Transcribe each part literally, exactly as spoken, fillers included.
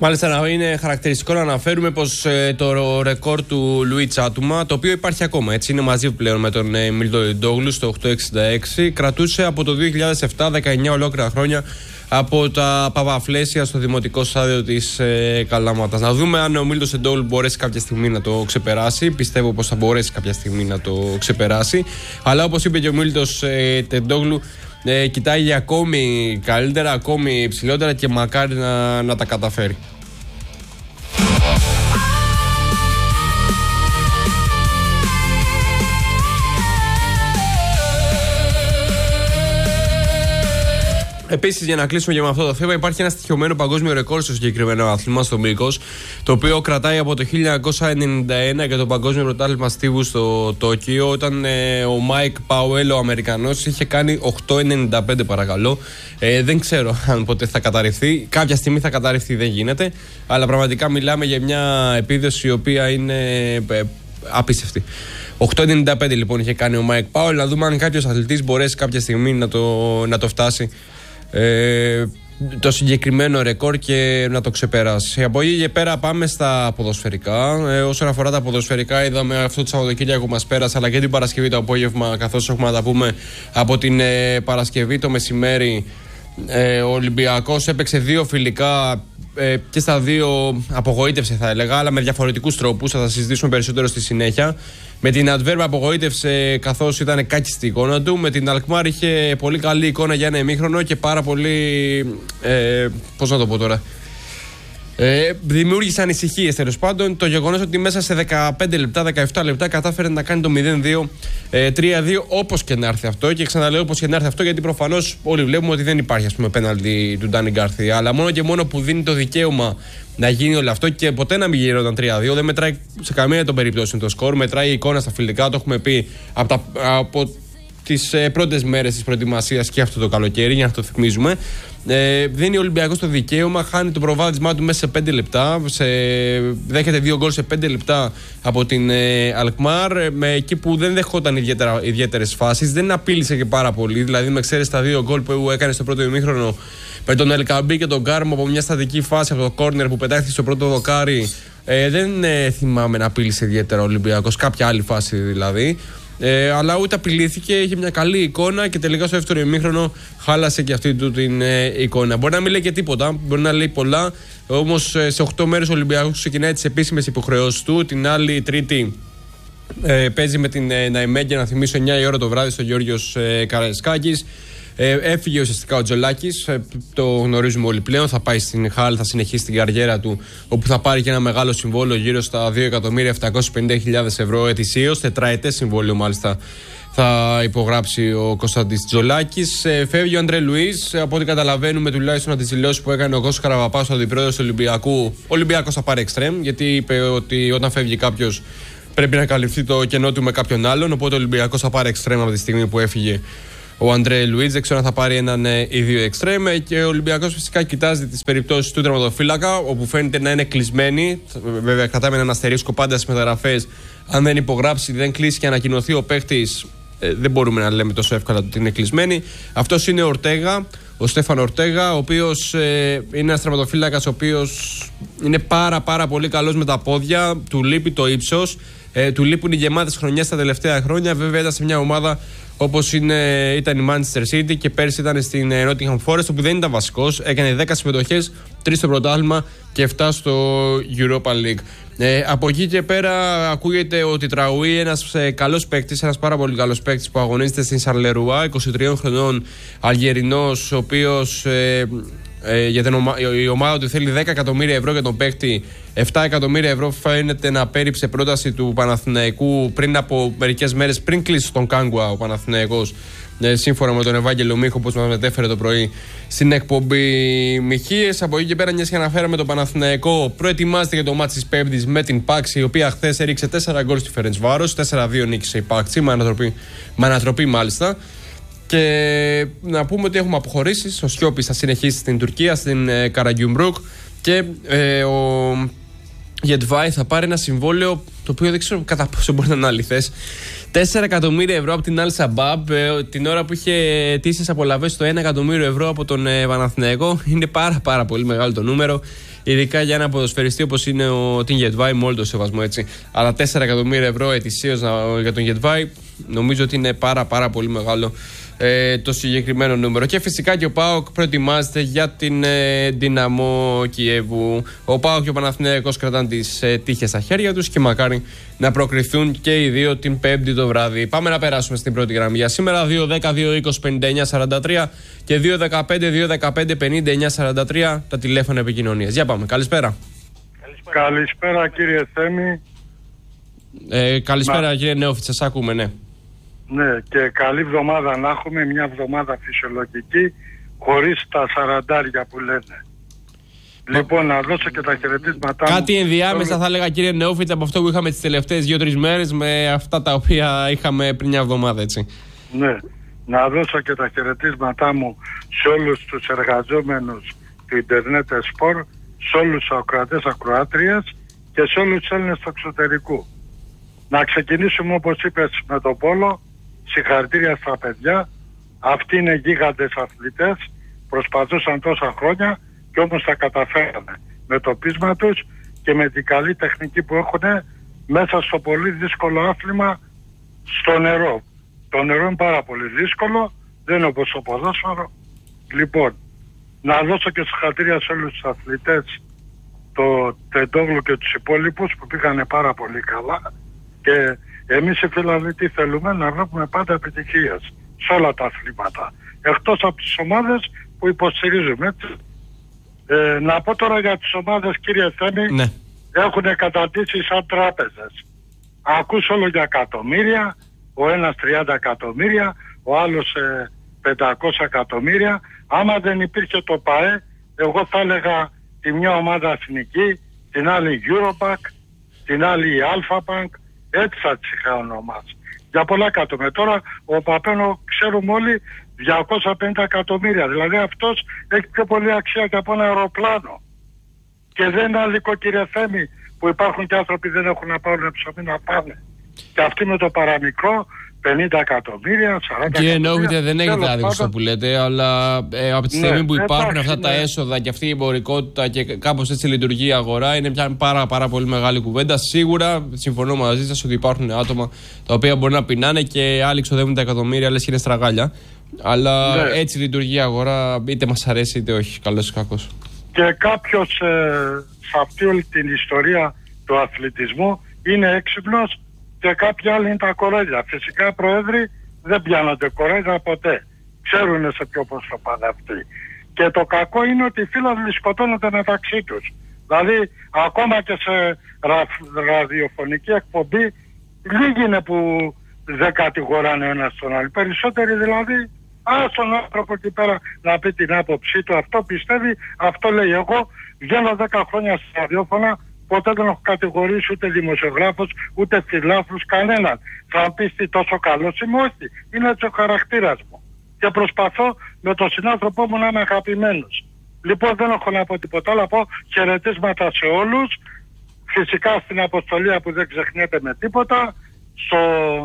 Μάλιστα, είναι χαρακτηριστικό να αναφέρουμε πως ε, το ρεκόρ του Λουί Τσάτουμα, το οποίο υπάρχει ακόμα, έτσι, είναι μαζί πλέον με τον ε, Μιλτοντόγλου στο οκτώ εξήντα έξι, κρατούσε από το δύο χιλιάδες επτά, δεκαεννιά ολόκληρα χρόνια, από τα παπαφλέσια στο δημοτικό στάδιο της ε, Καλαμάτας. Να δούμε αν ο Μίλτος Τεντόγλου μπορέσει κάποια στιγμή να το ξεπεράσει. Πιστεύω πως θα μπορέσει κάποια στιγμή να το ξεπεράσει. Αλλά όπως είπε και ο Μίλτος ε, Τεντόγλου, ε, κοιτάει ακόμη καλύτερα, ακόμη υψηλότερα και μακάρι να, να τα καταφέρει. Επίσης, για να κλείσουμε και με αυτό το θέμα, υπάρχει ένα στοιχειωμένο παγκόσμιο ρεκόρ στο συγκεκριμένο άθλημα, στο μήκος, το οποίο κρατάει από το χίλια εννιακόσια ενενήντα ένα για το παγκόσμιο πρωτάθλημα στίβου στο Τόκιο, όταν ε, ο Μάικ Πάουελ, ο Αμερικανός, είχε κάνει οκτώ ενενήντα πέντε, παρακαλώ. Ε, δεν ξέρω αν ποτέ θα καταρριφθεί. Κάποια στιγμή θα καταρριφθεί, δεν γίνεται. Αλλά πραγματικά μιλάμε για μια επίδοση η οποία είναι ε, απίστευτη. οκτώ ενενήντα πέντε λοιπόν είχε κάνει ο Μάικ Πάουελ. Να δούμε αν κάποιος αθλητής μπορέσει κάποια στιγμή να το, να το φτάσει. Ε, το συγκεκριμένο ρεκόρ και να το ξεπεράσει. Από εκεί και πέρα πάμε στα ποδοσφαιρικά. Ε, όσον αφορά τα ποδοσφαιρικά, είδαμε αυτό το Σαββατοκύριακο που μας πέρασε, αλλά και την Παρασκευή το απόγευμα, καθώς έχουμε να τα πούμε από την ε, Παρασκευή το μεσημέρι. Ε, ο Ολυμπιακός έπαιξε δύο φιλικά ε, και στα δύο απογοήτευσε, θα έλεγα, αλλά με διαφορετικούς τρόπους. Θα τα συζητήσουμε περισσότερο στη συνέχεια. Με την Αντβέρπ απογοήτευσε καθώς ήταν κάκιστη η εικόνα του. Με την Αλκμάρ είχε πολύ καλή εικόνα για ένα ημίχρονο και πάρα πολύ. Ε, πώς να το πω τώρα. Ε, δημιούργησε ανησυχίες, τέλος πάντων. Το γεγονός ότι μέσα σε δεκαπέντε λεπτά, δεκαεπτά λεπτά κατάφερε να κάνει το μηδέν δύο, ε, τρία δύο, όπως και να έρθει αυτό. Και ξαναλέω όπως και να έρθει αυτό, γιατί προφανώς όλοι βλέπουμε ότι δεν υπάρχει, ας πούμε, πέναλτι του Ντάνι Γκάρθια. Αλλά μόνο και μόνο που δίνει το δικαίωμα να γίνει όλο αυτό και ποτέ να μην γινόταν τρία δύο. Δεν μετράει σε καμία των περιπτώσεων το σκορ. Μετράει η εικόνα στα φιλικά. Το έχουμε πει από, τα, από τις ε, πρώτες μέρες της προετοιμασίας και αυτό το καλοκαίρι, για να το θυμίζουμε. Ε, δίνει ο Ολυμπιακός το δικαίωμα, χάνει το προβάδισμά του μέσα σε πέντε λεπτά. Σε, δέχεται δύο γκολ σε πέντε λεπτά από την ε, Αλκμάρ. Με, εκεί που δεν δεχόταν ιδιαίτερες φάσεις, δεν απείλησε και πάρα πολύ. Δηλαδή, με εξαίρεση τα δύο γκολ που έκανε στο πρώτο ημίχρονο με τον Ελκαμπή και τον Κάρμο από μια στατική φάση από το κόρνερ που πετάχθηκε στο πρώτο δοκάρι, ε, δεν ε, θυμάμαι να απείλησε ιδιαίτερα ο Ολυμπιακός. Κάποια άλλη φάση δηλαδή. Ε, αλλά ούτε απειλήθηκε, είχε μια καλή εικόνα και τελικά στο δεύτερο ημίχρονο χάλασε και αυτή του την ε, εικόνα. Μπορεί να μην λέει και τίποτα, μπορεί να λέει πολλά, όμως ε, σε οκτώ μέρες ο Ολυμπιακός ξεκινάει τις επίσημες υποχρεώσεις του. Την άλλη Τρίτη ε, παίζει με την ε, Ναϊμέγγε, να θυμίσω, εννιά η ώρα το βράδυ στο Γιώργος ε, Καραϊσκάκης. Ε, έφυγε ουσιαστικά ο Τζολάκης, ε, το γνωρίζουμε όλοι πλέον. Θα πάει στην Χάλ, θα συνεχίσει την καριέρα του, όπου θα πάρει και ένα μεγάλο συμβόλαιο γύρω στα δύο εκατομμύρια επτακόσιες πενήντα χιλιάδες ευρώ ετησίως. Τετραετές συμβόλαιο μάλιστα θα υπογράψει ο Κωνσταντής Τζολάκης. Ε, φεύγει ο Αντρέ Λουίς. Ε, από ό,τι καταλαβαίνουμε, τουλάχιστον από τις δηλώσεις που έκανε ο Κώστας Καραβαπάς, ο αντιπρόεδρος του Ολυμπιακού, ο Ολυμπιακός θα πάρει εξτρέμ, γιατί είπε ότι όταν φεύγει κάποιος πρέπει να καλυφθεί το κενό του με κάποιον άλλον. Οπότε ο Ολυμπιακός θα πάρει εξτρέμ από τη στιγμή που έφυγε ο Αντρέ Λουίτς. Δεν ξέρω αν θα πάρει έναν ή δύο εξτρέμ. Και ο Ολυμπιακός φυσικά κοιτάζει τις περιπτώσεις του τερματοφύλακα, όπου φαίνεται να είναι κλεισμένη. Βέβαια, κρατάμε έναν αστερίσκο πάντα στις μεταγραφές. Αν δεν υπογράψει, δεν κλείσει και ανακοινωθεί ο παίχτης, ε, δεν μπορούμε να λέμε τόσο εύκολα ότι είναι κλεισμένη. Αυτός είναι ο Ορτέγα, ο Στέφανο Ορτέγα, ο οποίος ε, είναι ένας τερματοφύλακας, ο οποίος είναι πάρα πάρα πολύ καλός με τα πόδια. Του λείπει το ύψος. Ε, του λείπουν οι γεμάτες χρονιές τα τελευταία χρόνια. Βέβαια, ήταν σε μια ομάδα όπως είναι, ήταν η Manchester City και πέρσι ήταν στην Nottingham Forest, όπου δεν ήταν βασικός. Έκανε δέκα συμμετοχές, τρεις στο πρωτάθλημα και επτά στο Europa League. Ε, από εκεί και πέρα ακούγεται ότι Τραουί, ένας ε, καλός παίκτης, ένας πάρα πολύ καλός παίκτης που αγωνίζεται στην Σαρλερουά, είκοσι τριών χρονών Αλγερινός, ο οποίος ε, ε, για την ομα... η ομάδα του θέλει δέκα εκατομμύρια ευρώ για τον παίκτη. επτά εκατομμύρια ευρώ φαίνεται να πέριψε πρόταση του Παναθηναϊκού πριν από μερικές μέρες, πριν κλείσει τον Κάγκουα ο Παναθηναϊκός, ε, σύμφωνα με τον Ευάγγελο Μίχο, όπως μας μετέφερε το πρωί στην εκπομπή Μιχίες. Από εκεί και πέρα, μιας και αναφέραμε τον Παναθηναϊκό, προετοιμάζεται για το μάτς της Πέμπτης με την Πάξη, η οποία χθες έριξε τέσσερα γκολ στη Φερεντσβάρος. τέσσερα δύο νίκησε η Πάξη, με ανατροπή, με ανατροπή μάλιστα. Και να πούμε ότι έχουμε αποχωρήσεις. Ο Σιώπης θα συνεχίσει στην Τουρκία, στην ε, Καραγκιουμπρούκ, και ε, ο Γετβάη θα πάρει ένα συμβόλαιο το οποίο δεν ξέρω κατά πόσο μπορεί να είναι αληθές, τέσσερα εκατομμύρια ευρώ από την Al Shabab, ε, την ώρα που είχε αιτήσεις απολαβές στο ένα εκατομμύριο ευρώ από τον ε, Παναθηναϊκό. Είναι πάρα πάρα πολύ μεγάλο το νούμερο. Ειδικά για ένα ποδοσφαιριστή όπως είναι ο Τιν Γετβάη, με όλο το σεβασμό έτσι. Αλλά τέσσερα εκατομμύρια ευρώ ετησίως για τον Γετβάη, νομίζω ότι είναι πάρα πάρα πολύ μεγάλο ε, το συγκεκριμένο νούμερο. Και φυσικά και ο ΠΑΟΚ προετοιμάζεται για την ε, Δυναμό Κιέβου. Ο ΠΑΟΚ και ο Παναθηναϊκός κρατάνε τις ε, τύχες στα χέρια τους και μακάρι να προκριθούν και οι δύο την Πέμπτη το βράδυ. Πάμε να περάσουμε στην πρώτη γραμμή για σήμερα. δύο δέκα δύο είκοσι πενήντα εννιά σαράντα τρία και δύο δεκαπέντε δύο δεκαπέντε πενήντα εννιά σαράντα τρία τα τηλέφωνα επικοινωνίας. Για πάμε. Καλησπέρα. Καλησπέρα, Καλησπέρα κύριε Θέμη. Ε, καλησπέρα Μα... κύριε Νεόφιτσα, σας ακούμε, ναι. Ναι, και καλή εβδομάδα να έχουμε, μια εβδομάδα φυσιολογική, χωρίς τα σαραντάρια που λένε. Μα... Λοιπόν, να δώσω και τα χαιρετίσματά μου. Κάτι ενδιάμεσα θα έλεγα κύριε Νεόφιτσα από αυτό που είχαμε τις τελευταίες δύο-τρεις μέρες με αυτά τα οποία είχαμε πριν μια εβδομάδα, έτσι. Ναι, να δώσω και τα χαιρετίσματά μου σε όλους τους εργαζόμενους του Ιντερνετ Σπορ, σε όλους τους ακροατές ακροάτριες και σε όλους τους Έλληνες του εξωτερικού. Να ξεκινήσουμε όπως είπες με το πόλο. Συγχαρητήρια στα παιδιά. Αυτοί είναι γίγαντες αθλητές. Προσπαθούσαν τόσα χρόνια και όμως τα καταφέρανε με το πείσμα τους και με την καλή τεχνική που έχουν μέσα στο πολύ δύσκολο άθλημα στο νερό. Το νερό είναι πάρα πολύ δύσκολο, δεν είναι όπως το ποδόσφαιρο. Λοιπόν, να δώσω και συγχαρητήρια σε όλους τους αθλητές, το Τεντόγλου και τους υπόλοιπους που πήγανε πάρα πολύ καλά. Και εμείς οι Φιλανδοί τι θέλουμε, να βλέπουμε πάντα επιτυχίες σε όλα τα αθλήματα. Εκτός από τις ομάδες που υποστηρίζουμε, έτσι. Ε, να πω τώρα για τις ομάδες, κύριε Θέμη, ναι. Έχουν καταντήσει σαν τράπεζες. Ακούς όλο για εκατομμύρια, ο ένας τριάντα εκατομμύρια, ο άλλος ε, πεντακόσια εκατομμύρια. Άμα δεν υπήρχε το ΠΑΕ, εγώ θα έλεγα τη μια ομάδα εθνική, την άλλη Eurobank, την άλλη Alpha Bank, έτσι θα τις είχα ονομάσει. Για πολλά εκατομμύρια. Τώρα ο Παπένο ξέρουμε όλοι διακόσια πενήντα εκατομμύρια. Δηλαδή αυτός έχει πιο πολύ αξία και από ένα αεροπλάνο. Και δεν είναι άδικο, κύριε Θέμη, που υπάρχουν και άνθρωποι που δεν έχουν να πάρουν ψωμί να πάνε. Και αυτοί με το παραμικρό πενήντα εκατομμύρια, σαράντα Κύριε εκατομμύρια. Νόβιτε, δεν έχετε άδικο αυτό που λέτε, αλλά ε, από τη στιγμή ναι, που υπάρχουν εντάξει, αυτά ναι. τα έσοδα και αυτή η εμπορικότητα και κάπως έτσι λειτουργεί η αγορά, είναι μια πάρα, πάρα πολύ μεγάλη κουβέντα. Σίγουρα συμφωνώ μαζί σας ότι υπάρχουν άτομα τα οποία μπορεί να πεινάνε και άλλοι ξοδεύουν τα εκατομμύρια, λες και είναι στραγάλια. Αλλά ναι. έτσι λειτουργεί η αγορά, είτε μας αρέσει είτε όχι, καλός ή κακός. Και κάποιος ε, σε αυτή όλη την ιστορία του αθλητισμού είναι έξυπνος και κάποιοι άλλοι είναι τα κορέλια. Φυσικά οι πρόεδροι δεν πιάνονται κορέλια ποτέ. Ξέρουν σε ποιο πόσο πάνε αυτοί. Και το κακό είναι ότι οι φίλοι σκοτώνονται μεταξύ τους. Δηλαδή ακόμα και σε ρα, ραδιοφωνική εκπομπή λίγοι είναι που δεν κατηγοράνε ένας τον άλλο. Περισσότεροι δηλαδή, ας τον άνθρωπο εκεί πέρα να πει την άποψή του, αυτό πιστεύει, αυτό λέει. Εγώ βγαίνω δέκα χρόνια στα ραδιόφωνα, ποτέ δεν έχω κατηγορήσει ούτε δημοσιογράφους, ούτε φιλάθλους, κανέναν. Θα μου πεις τι τόσο καλός είμαι, όχι. Είναι έτσι ο χαρακτήρας μου. Και προσπαθώ με τον συνάνθρωπό μου να είμαι αγαπημένος. Λοιπόν, δεν έχω να πω τίποτα άλλο, πω χαιρετίσματα σε όλους. Φυσικά στην αποστολή που δεν ξεχνιέται με τίποτα, στο,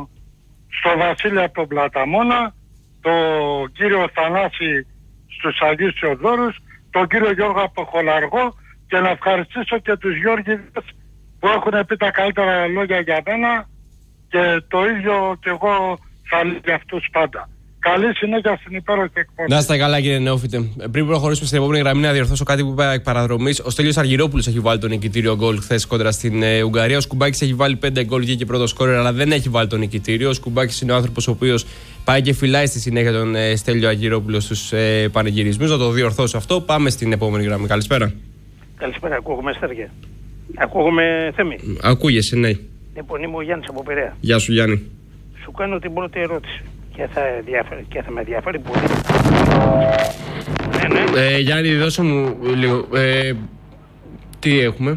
στο Βασίλη από τον Πλαταμόνα, τον κύριο Θανάση στους Αγίους Θεοδόρους, τον κύριο Γιώργο από το Χολαργό, και να ευχαριστήσω και τους Γιώργηδες που έχουν πει τα καλύτερα λόγια για μένα και το ίδιο και εγώ θα λέω για αυτούς πάντα. Καλή συνέχεια στην υπέροχη εκπομπή. Να είστε καλά, κύριε Νεόφιτε. Πριν προχωρήσουμε στην επόμενη γραμμή, να διορθώσω κάτι που είπα εκ παραδρομής. Ο Στέλιος Αργυρόπουλος έχει βάλει τον νικητήριο γκολ χθες κόντρα στην ε, Ουγγαρία. Ο Σκουμπάκης έχει βάλει πέντε γκολ, βγήκε πρώτο σκόρερ, αλλά δεν έχει βάλει το νικητήριο. Ο Σκουμπάκης είναι ο άνθρωπος ο οποίος πάει και φυλάει στη συνέχεια τον ε, Στέλιο Αργυρόπουλο στους ε, πανηγυρισμούς. Να το διορθώσω αυτό. Πάμε στην επόμενη γραμμή. Καλησπέρα. Καλησπέρα, ακούγομαι Στέργε. Ακούγομαι Θέμη. Ακούγεσαι, ναι. Λοιπόν, είμαι ο Γιάννης από Πειραιά. Γεια σου, Γιάννη. Σου κάνω την πρώτη ερώτηση και θα, διάφερε, και θα με ενδιαφέρει πολύ. Ναι, ναι. Ε, Γιάννη, δώσε μου λίγο. Ε, τι έχουμε.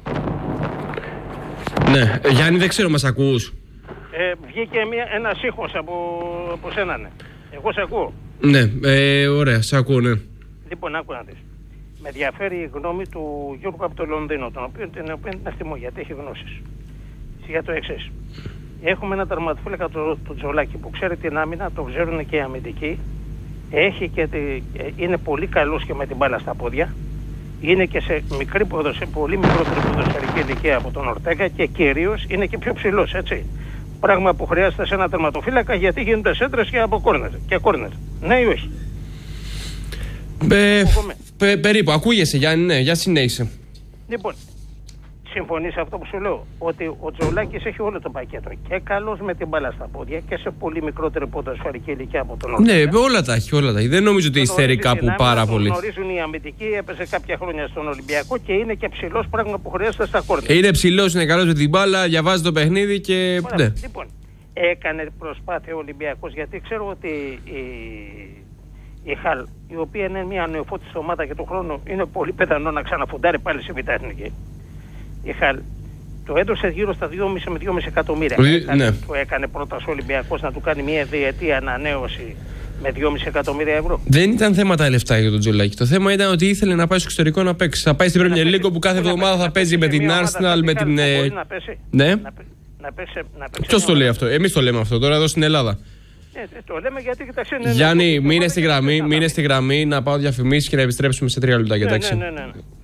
Ναι, ε, Γιάννη, δεν ξέρω, μας ακούς. Ε, βγήκε μια, ένας ήχος από, από σένα, ναι. Εγώ σε ακούω. Ναι, ε, ωραία, σε ακούω, ναι. Λοιπόν, άκου να δεις. Με ενδιαφέρει η γνώμη του Γιώργου από το Λονδίνο, τον οποίο την οποία την εκτιμώ γιατί έχει γνώσεις. Για το εξής. Έχουμε ένα τερματοφύλακα, το, το Τζολάκη, που ξέρει την άμυνα, το ξέρουν και οι αμυντικοί. Έχει και τη, είναι πολύ καλός και με την μπάλα στα πόδια. Είναι και σε, μικρή ποδοσφαι, πολύ μικρότερη ποδοσφαιρική ηλικία από τον Ορτέγκα και κυρίως είναι και πιο ψηλός, έτσι. Πράγμα που χρειάζεται σε ένα τερματοφύλακα, γιατί γίνονται σέντρες και από κόρνερ. Και κόρνερ. Ναι ή όχι? Ε, πε, περίπου, ακούγεσαι Γιάννη, ναι, για συνέχισε. Λοιπόν, συμφωνείς σε αυτό που σου λέω, ότι ο Τζολάκης έχει όλο το πακέτο. Και καλός με την μπάλα στα πόδια και σε πολύ μικρότερη ποδοσφαιρική ηλικία από τον Ορτέγκα. Ναι, όλα τα έχει, όλα τα έχει. Δεν νομίζω ότι υστερεί κάπου πάρα τον πολύ. Γνωρίζουν οι αμυντικοί, έπαιζε κάποια χρόνια στον Ολυμπιακό και είναι και ψηλός, πράγμα που χρειάζεται στα κόρνερ. Είναι ψηλός, είναι καλός με την μπάλα, διαβάζει το παιχνίδι και. Ναι. Λοιπόν, έκανε προσπάθεια ο Ολυμπιακός, γιατί ξέρω ότι η, η Χαλ, η οποία είναι μια νεοφώτιστη ομάδα και του χρόνου είναι πολύ πιθανό να ξαναφουντάρει πάλι σε Β' Εθνική. Η Χαλ το έδωσε γύρω στα δυόμισι με δυόμισι εκατομμύρια. Ε, έκανε, ναι. Του έκανε πρόταση ο Ολυμπιακός να του κάνει μια διετία ανανέωση με δυόμισι εκατομμύρια ευρώ. Δεν ήταν θέμα τα λεφτά για τον Τζολάκη. Το θέμα ήταν ότι ήθελε να πάει στο εξωτερικό να παίξει. Θα πάει στην Premier League που κάθε εβδομάδα θα παίζει με την Arsenal, με την. Ναι. Ποιος το λέει αυτό? Εμείς το λέμε αυτό τώρα εδώ στην Ελλάδα. Ε, το λέμε γιατί, κοιτάξτε, Γιάννη, μείνε στη γραμμή, μείνε στη γραμμή να πάω διαφημίσεις και να επιστρέψουμε σε τρία λεπτά. Ναι, ναι, ναι, ναι.